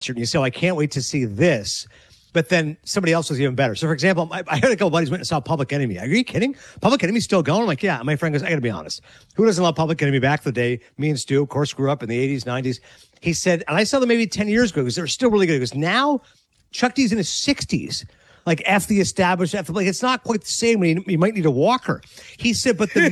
watch it and you say, oh, I can't wait to see this. But then somebody else was even better. So, for example, I had a couple buddies went and saw Public Enemy. Are you kidding? Public Enemy's still going? I'm like, yeah. My friend goes, I got to be honest. Who doesn't love Public Enemy? Back in the day, me and Stu, of course, grew up in the 80s, 90s. He said, and I saw them maybe 10 years ago because they were still really good. He goes, now Chuck D's in his 60s. Like, F the established, like, it's not quite the same when you might need a walker. He said, but the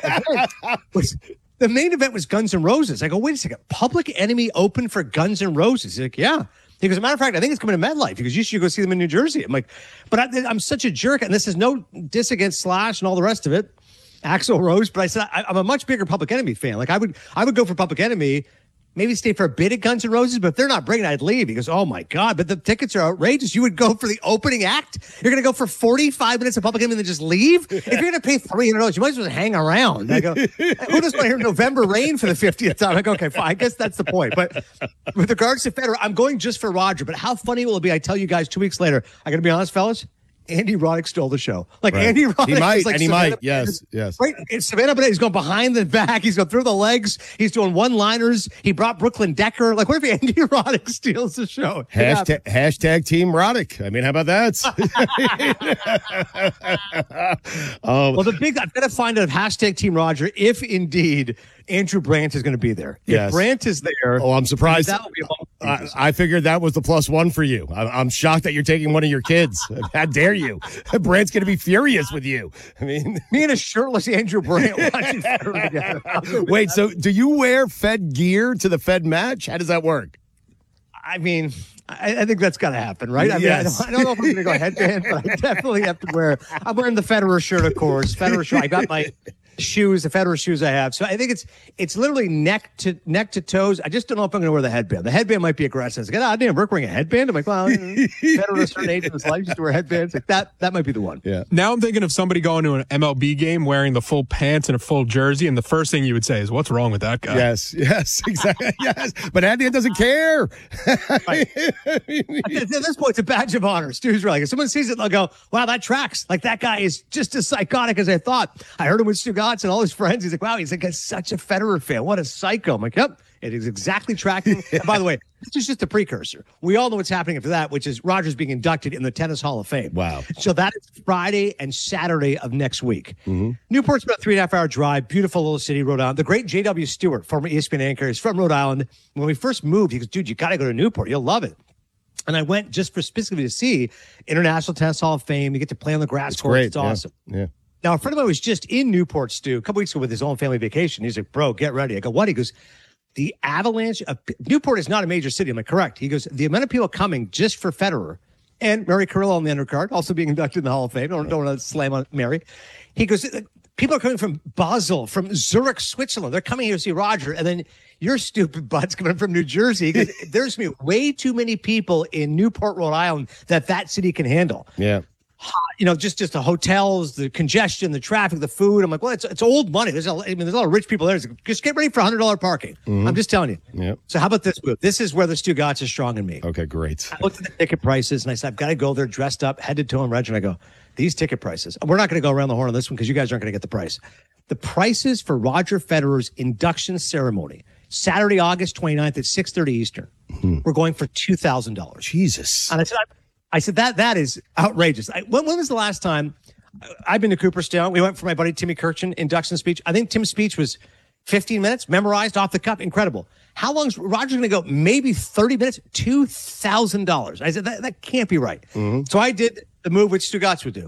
main event was Guns N' Roses. I go, wait a second. Public Enemy open for Guns N' Roses? He's like, yeah. He goes, as a matter of fact, I think it's coming to MetLife. He goes, you should go see them in New Jersey. I'm like, but I'm such a jerk. And this is no diss against Slash and all the rest of it, Axl Rose. But I said, I'm a much bigger Public Enemy fan. Like, I would go for Public Enemy, maybe stay for a bit at Guns N' Roses, but if they're not bringing it, I'd leave. He goes, oh my God, but the tickets are outrageous. You would go for the opening act? You're going to go for 45 minutes of Public Enemy and then just leave? If you're going to pay $300, you might as well hang around. I go, who doesn't want to hear November Rain for the 50th time? I go, okay, fine. I guess that's the point. But with regards to Federer, I'm going just for Roger. But how funny will it be? I tell you guys 2 weeks later, I got to be honest, fellas, Andy Roddick stole the show. Like, right. Andy Roddick. He might, like and he might. Yes. Right. Savannah Bennett, he's going behind the back. He's going through the legs. He's doing one-liners. He brought Brooklyn Decker. Like, what if Andy Roddick steals the show? Hashtag Team Roddick. I mean, how about that? Well, I've got to find out hashtag Team Roger if indeed Andrew Brandt is going to be there. Yes. If Brandt is there. Oh, I'm surprised. That would be I figured that was the +1 for you. I'm shocked that you're taking one of your kids. How dare you? Brandt's going to be furious with you. I mean, me and a shirtless Andrew Brandt watching Federer together. Wait, so do you wear Fed gear to the Fed match? How does that work? I mean, I think that's got to happen, right? I mean, yes. I don't know if I'm going to go headband, but I definitely have to wear. I'm wearing the Federer shirt, of course. Federer shirt. I got my shoes, the Federer shoes I have. So I think it's literally neck to toes. I just don't know if I'm going to wear the headband. The headband might be aggressive. It's like, oh, damn, Rick wearing a headband. I'm like, well, Federer at a certain age in his life used to wear headbands. Like that might be the one. Yeah. Now I'm thinking of somebody going to an MLB game wearing the full pants and a full jersey, and the first thing you would say is, "What's wrong with that guy?" Yes, exactly. Yes, but Andy doesn't care. Right. At this point, it's a badge of honor. Stu's right. If someone sees it, they'll go, "Wow, that tracks." Like, that guy is just as psychotic as I thought. I heard him with Stu Gatz and all his friends. He's like, wow, he's like such a Federer fan. What a psycho. I'm like, yep, it is exactly tracking. And by the way, this is just a precursor. We all know what's happening after that, which is Roger's being inducted in the Tennis Hall of Fame. Wow. So that is Friday and Saturday of next week. Mm-hmm. Newport's about a 3.5-hour drive. Beautiful little city, Rhode Island. The great J.W. Stewart, former ESPN anchor, is from Rhode Island. When we first moved, he goes, dude, you got to go to Newport. You'll love it. And I went just for specifically to see International Tennis Hall of Fame. You get to play on the grass court. It's awesome. Yeah. Now, a friend of mine was just in Newport, Stu, a couple weeks ago with his own family vacation. He's like, bro, get ready. I go, what? He goes, the avalanche of Newport is not a major city. I'm like, correct. He goes, the amount of people coming just for Federer and Mary Carrillo on the undercard, also being inducted in the Hall of Fame. Don't want to slam on Mary. He goes, people are coming from Basel, from Zurich, Switzerland. They're coming here to see Roger. And then your stupid butt's coming from New Jersey. He goes, there's going to be way too many people in Newport, Rhode Island that city can handle. Yeah. You know, just the hotels, the congestion, the traffic, the food. I'm like, well, it's old money. There's a lot of rich people there. Just get ready for $100 parking. Mm-hmm. I'm just telling you. Yep. So how about this move? This is where the Stu Gatz is strong in me. Okay, great. I looked at the ticket prices and I said, I've got to go there dressed up, head to toe and red. And I go, these ticket prices. We're not going to go around the horn on this one because you guys aren't going to get the price. The prices for Roger Federer's induction ceremony, Saturday, August 29th at 6:30 Eastern. Mm-hmm. We're going for $2,000. Jesus. And I said, that is outrageous. When was the last time I've been to Cooperstown? We went for my buddy Timmy Kirchen induction speech. I think Tim's speech was 15 minutes, memorized off the cuff. Incredible. How long's Roger's going to go? Maybe 30 minutes, $2,000. I said, that can't be right. Mm-hmm. So I did the move which Stu Gatz would do.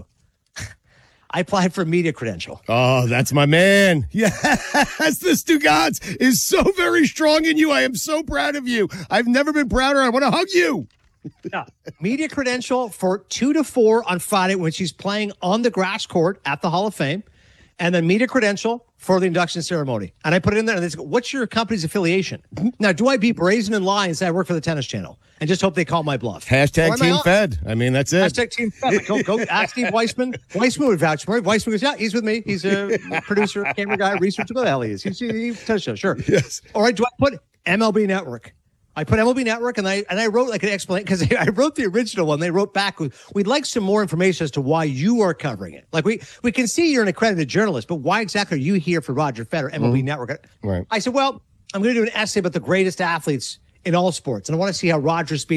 I applied for a media credential. Oh, that's my man. Yes, the Stu Gatz is so very strong in you. I am so proud of you. I've never been prouder. I want to hug you. Yeah. Media credential for 2 to 4 on Friday when she's playing on the grass court at the Hall of Fame. And then media credential for the induction ceremony. And I put it in there and they say, what's your company's affiliation? Now, do I be brazen and lie and say I work for the Tennis Channel and just hope they call my bluff? Hashtag Team Fed. I mean, that's it. Hashtag Team Fed. Go ask Steve Weissman. Weissman would vouch for me. Weissman goes, yeah, he's with me. He's a producer, camera guy, researcher. What the hell he is? He's Tennis Show, sure. Yes. All right, do I put MLB Network? I put MLB Network and I wrote like an explanation because I wrote the original one. They wrote back, we'd like some more information as to why you are covering it. Like we can see you're an accredited journalist, but why exactly are you here for Roger Federer, MLB Network? Right. I said, well, I'm going to do an essay about the greatest athletes in all sports. And I want to see how Roger speaks